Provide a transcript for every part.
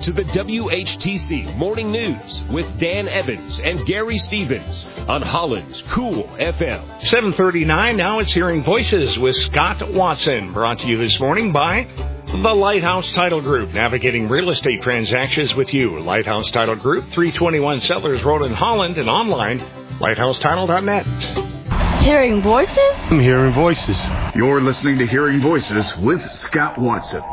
to the WHTC Morning News with Dan Evans and Gary Stevens on Holland's Cool FM. 7:39, now it's Hearing Voices with Scott Watson, brought to you this morning by the Lighthouse Title Group, navigating real estate transactions with you. Lighthouse Title Group, 321 Settlers Road in Holland, and online, lighthousetitle.net. Hearing Voices? I'm Hearing Voices. You're listening to Hearing Voices with Scott Watson.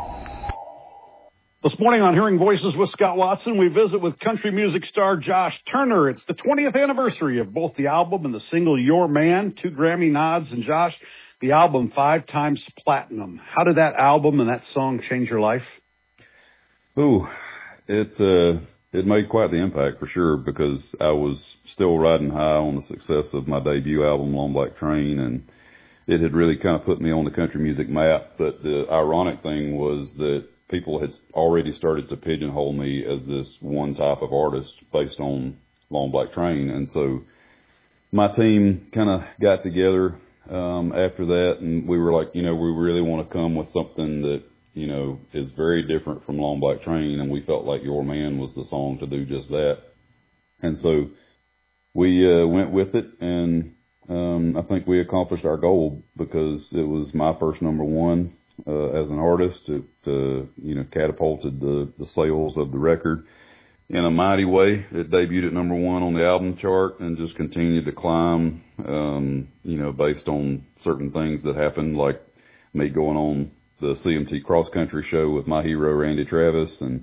This morning on Hearing Voices with Scott Watson, we visit with country music star Josh Turner. It's the 20th anniversary of both the album and the single Your Man, 2 Grammy nods. And Josh, the album 5 times platinum. How did that album and that song change your life? Ooh, it made quite the impact for sure, because I was still riding high on the success of my debut album, Long Black Train, and it had really kind of put me on the country music map. But the ironic thing was that people had already started to pigeonhole me as this one type of artist based on Long Black Train. And so my team kind of got together after that, and we were like, we really want to come with something that, is very different from Long Black Train, and we felt like Your Man was the song to do just that. And so we went with it, and I think we accomplished our goal, because it was my first number one as an artist. It catapulted the sales of the record in a mighty way. It debuted at number one on the album chart and just continued to climb, based on certain things that happened, like me going on the CMT cross country show with my hero Randy Travis, and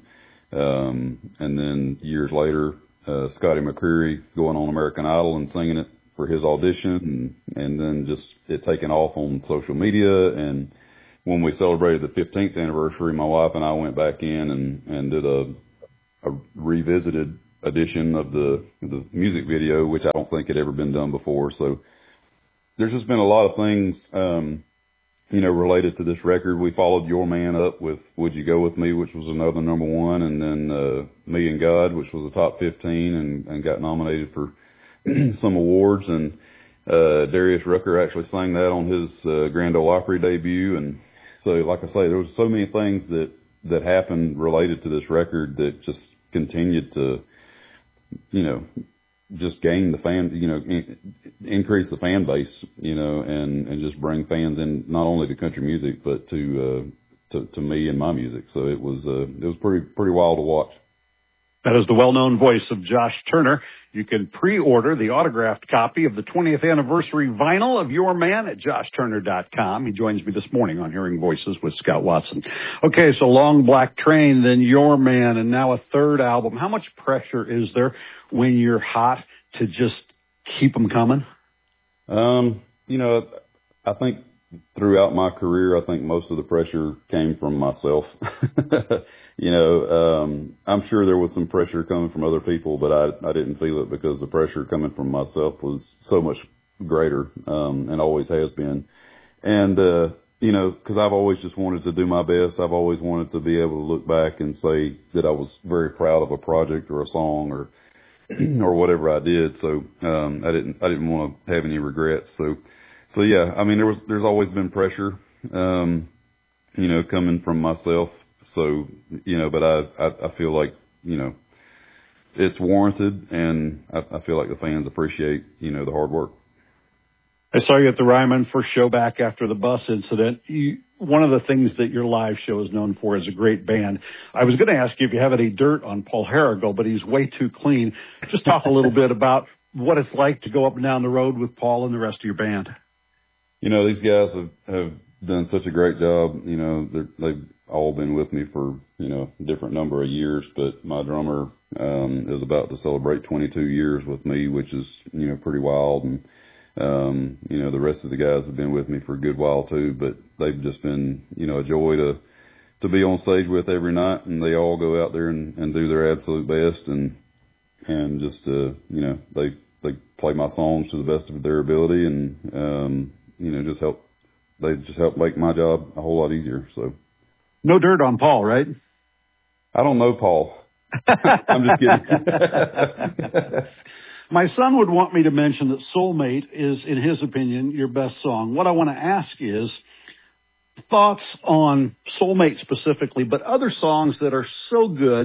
then years later, Scotty McCreery going on American Idol and singing it for his audition, and then just it taking off on social media. And when we celebrated the 15th anniversary, my wife and I went back in and did a revisited edition of the music video, which I don't think had ever been done before. So there's just been a lot of things, related to this record. We followed Your Man up with Would You Go With Me, which was another number one, and then Me and God, which was a top 15 and got nominated for some awards. And Darius Rucker actually sang that on his Grand Ole Opry debut. And so, like I say, there was so many things that happened related to this record that just continued to, just gain the fan, increase the fan base, and just bring fans in, not only to country music, but to me and my music. So it was pretty wild to watch. That is the well-known voice of Josh Turner. You can pre-order the autographed copy of the 20th anniversary vinyl of Your Man at joshturner.com. He joins me this morning on Hearing Voices with Scott Watson. Okay, so Long Black Train, then Your Man, and now a third album. How much pressure is there when you're hot to just keep them coming? I think throughout my career, I think most of the pressure came from myself. I'm sure there was some pressure coming from other people, but I didn't feel it, because the pressure coming from myself was so much greater, and always has been. And, because I've always just wanted to do my best. I've always wanted to be able to look back and say that I was very proud of a project or a song or whatever I did. So, I didn't want to have any regrets. So yeah, I mean, there's always been pressure, coming from myself. So, but I feel like, it's warranted, and I feel like the fans appreciate, the hard work. I saw you at the Ryman first show back after the bus incident. One of the things that your live show is known for is a great band. I was going to ask you if you have any dirt on Paul Harrigal, but he's way too clean. Just talk a little bit about what it's like to go up and down the road with Paul and the rest of your band. These guys have done such a great job. They've all been with me for, a different number of years, but my drummer is about to celebrate 22 years with me, which is, pretty wild. And, the rest of the guys have been with me for a good while too, but they've just been, a joy to be on stage with every night, and they all go out there and do their absolute best, and just, they play my songs to the best of their ability, and, they just help make my job a whole lot easier. So no dirt on Paul, right? I don't know Paul. I'm just kidding. My son would want me to mention that Soulmate is, in his opinion, your best song. What I want to ask is thoughts on Soulmate specifically, but other songs that are so good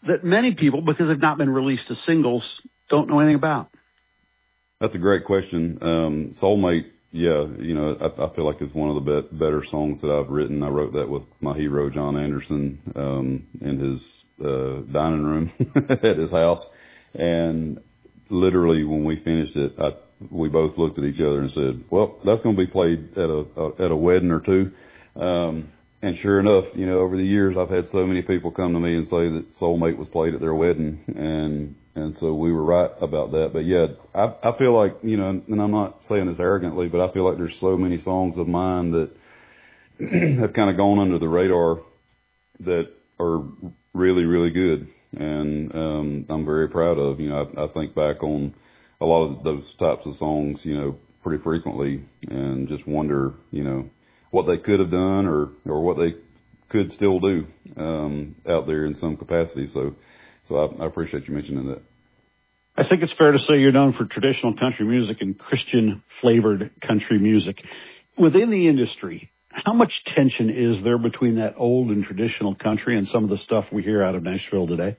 that many people, because they've not been released as singles, don't know anything about? That's a great question. Soulmate, yeah, I feel like it's one of the better songs that I've written. I wrote that with my hero, John Anderson, in his dining room at his house. And literally when we finished it, we both looked at each other and said, well, that's going to be played at a wedding or two. And sure enough, over the years, I've had so many people come to me and say that Soulmate was played at their wedding. And so we were right about that. But yeah, I feel like, and I'm not saying this arrogantly, but I feel like there's so many songs of mine that have kind of gone under the radar that are really, really good. And, I'm very proud of, I think back on a lot of those types of songs, pretty frequently and just wonder, what they could have done or what they could still do, out there in some capacity. So I appreciate you mentioning that. I think it's fair to say you're known for traditional country music and Christian-flavored country music. Within the industry, how much tension is there between that old and traditional country and some of the stuff we hear out of Nashville today?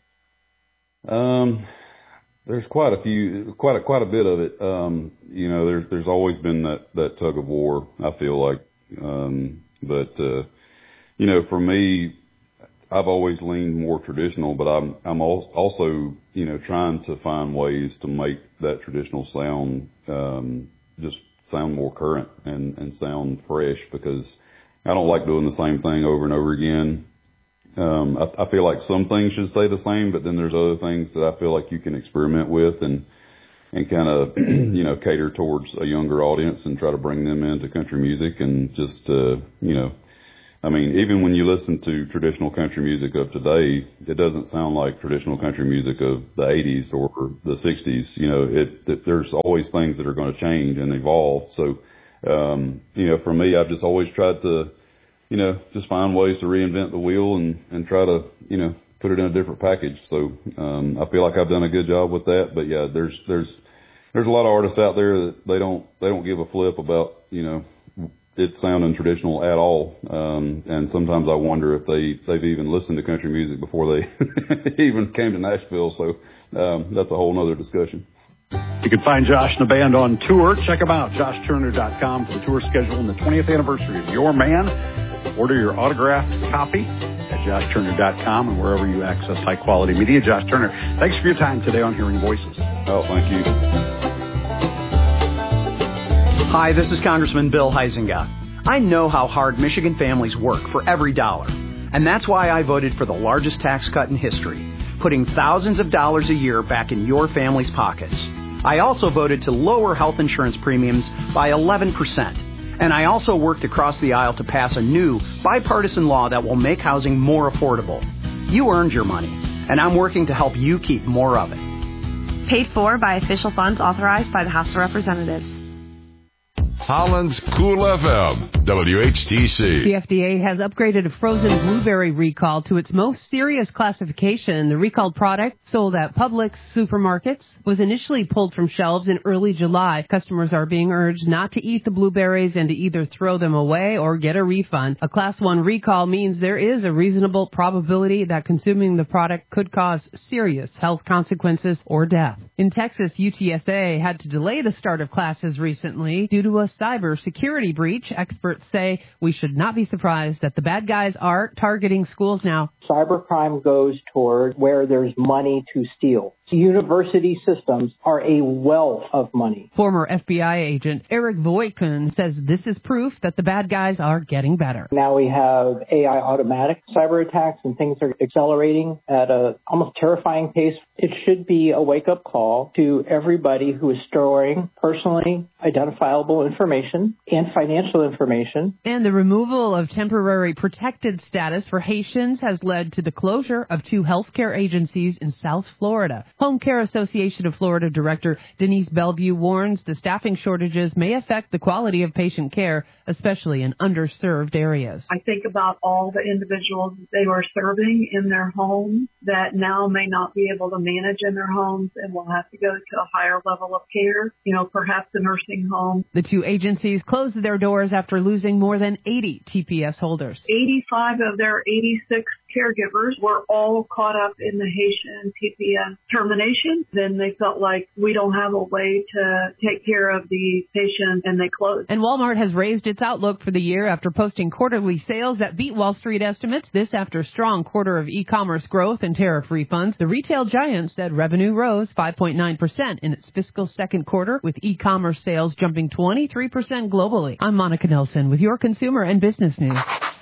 There's quite a bit of it. There's always been that tug of war, I feel like. But for me, I've always leaned more traditional, but I'm also, trying to find ways to make that traditional sound, just sound more current and sound fresh, because I don't like doing the same thing over and over again. I feel like some things should stay the same, but then there's other things that I feel like you can experiment with and kind of, cater towards a younger audience and try to bring them into country music and just, even when you listen to traditional country music of today, it doesn't sound like traditional country music of the 80s or the 60s. There's always things that are going to change and evolve. So, for me, I've just always tried to, just find ways to reinvent the wheel and try to, put it in a different package. So, I feel like I've done a good job with that. But yeah, there's a lot of artists out there that they don't give a flip about, it sounding traditional at all. And sometimes I wonder if they've even listened to country music before they even came to Nashville. So, that's a whole nother discussion. You can find Josh and the band on tour. Check them out, joshturner.com, for the tour schedule and the 20th anniversary of Your Man. Order your autographed copy at joshturner.com and wherever you access high-quality media. Josh Turner, thanks for your time today on Hearing Voices. Oh, thank you. Hi, this is Congressman Bill Huizenga. I know how hard Michigan families work for every dollar, and that's why I voted for the largest tax cut in history, putting thousands of dollars a year back in your family's pockets. I also voted to lower health insurance premiums by 11%. And I also worked across the aisle to pass a new bipartisan law that will make housing more affordable. You earned your money, and I'm working to help you keep more of it. Paid for by official funds authorized by the House of Representatives. Holland's Cool FM, WHTC. The FDA has upgraded a frozen blueberry recall to its most serious classification. The recalled product, sold at Publix supermarkets, was initially pulled from shelves in early July. Customers are being urged not to eat the blueberries and to either throw them away or get a refund. A Class 1 recall means there is a reasonable probability that consuming the product could cause serious health consequences or death. In Texas, UTSA had to delay the start of classes recently due to a cybersecurity breach. Experts say we should not be surprised that the bad guys are targeting schools now. Cybercrime goes toward where there's money to steal. University systems are a wealth of money. Former FBI agent Eric Voitkun says this is proof that the bad guys are getting better. Now we have AI automatic cyber attacks and things are accelerating at a almost terrifying pace. It should be a wake-up call to everybody who is storing personally identifiable information and financial information. And the removal of temporary protected status for Haitians has led to the closure of 2 healthcare agencies in South Florida. Home Care Association of Florida Director Denise Bellevue warns the staffing shortages may affect the quality of patient care, especially in underserved areas. I think about all the individuals they were serving in their homes that now may not be able to manage in their homes and will have to go to a higher level of care, perhaps a nursing home. The 2 agencies closed their doors after losing more than 80 TPS holders. 85 of their 86 caregivers were all caught up in the Haitian TPS termination. Then they felt like we don't have a way to take care of the patients, and they closed. And Walmart has raised its outlook for the year after posting quarterly sales that beat Wall Street estimates. This after a strong quarter of e-commerce growth and tariff refunds. The retail giant said revenue rose 5.9% in its fiscal second quarter, with e-commerce sales jumping 23% globally. I'm Monica Nelson with your consumer and business news.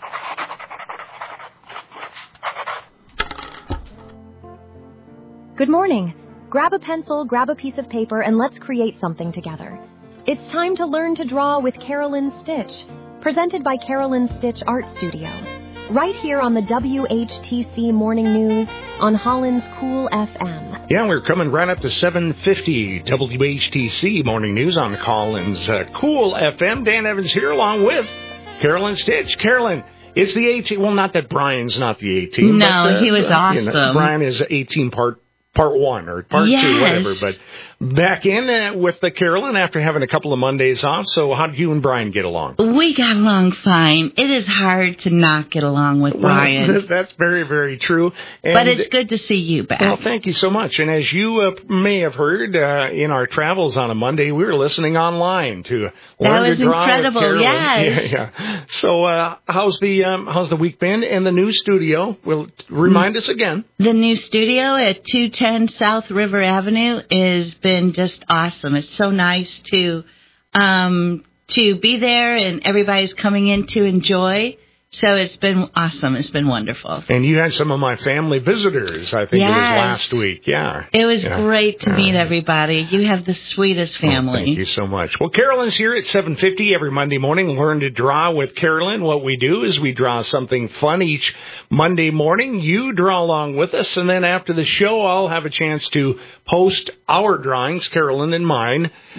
Good morning. Grab a pencil, grab a piece of paper, and let's create something together. It's time to learn to draw with Carolyn Stitch, presented by Carolyn Stitch Art Studio. Right here on the WHTC Morning News on Holland's Cool FM. Yeah, we're coming right up to 7:50 WHTC Morning News on Collins Cool FM. Dan Evans here along with Carolyn Stitch. Carolyn, it's the 18. Well, not that Brian's not the 18. No, he was awesome. You know, Brian is 18 part 1 or part 2, whatever. But back in with the Carolyn after having a couple of Mondays off. So how did you and Brian get along? We got along fine. It is hard to not get along with Brian. Well, that's very, very true. And but it's good to see you back. Well, thank you so much. And as you may have heard in our travels on a Monday, we were listening online to Learn to Draw. That was incredible, yes. Yeah. So how's the week been? And the new studio, will remind us again. The new studio at 210 South River Avenue has been just awesome. It's so nice to be there, and everybody's coming in to enjoy. So it's been awesome. It's been wonderful. And you had some of my family visitors, I think it was last week. Yeah. It was great to meet everybody. You have the sweetest family. Oh, thank you so much. Well, Carolyn's here at 7:50 every Monday morning. Learn to Draw with Carolyn. What we do is we draw something fun each Monday morning. You draw along with us, and then after the show, I'll have a chance to post our drawings, Carolyn and mine,